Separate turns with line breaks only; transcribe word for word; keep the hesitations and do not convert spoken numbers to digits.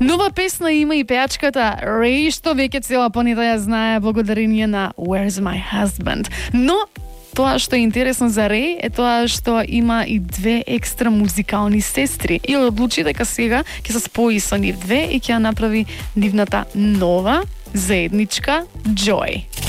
Нова песна има и пеачката Рей, што веќе цела планета ја знае благодарение на Where's My Husband. Но тоа што е интересно за Рей е тоа што има и две екстра музикални сестри и одлучи дека сега ќе се спои со нив две и ќе ја направи нивната нова заедничка Joy.